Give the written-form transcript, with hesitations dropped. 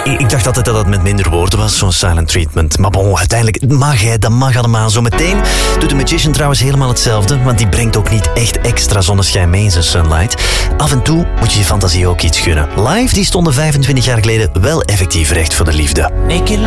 Ik dacht altijd dat het met minder woorden was, zo'n silent treatment. Maar bon, uiteindelijk dat mag allemaal. Zo meteen doet de Magician trouwens helemaal hetzelfde, want die brengt ook niet echt extra zonneschijn mee in zijn Sunlight. Af en toe moet je je fantasie ook iets gunnen. Live, die stonden 25 jaar geleden wel effectief recht voor de liefde. Naked